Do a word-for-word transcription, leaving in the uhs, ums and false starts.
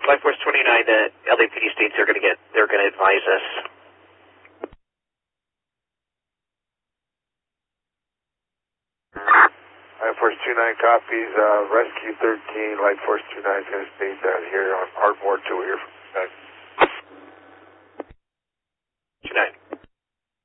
Life Force twenty-nine, the L A P D states they're going to get, they're going to advise us. Life Force twenty-nine copies, uh, Rescue thirteen, Life Force twenty-nine is going to stay down here on Ardmore till we hear from you guys.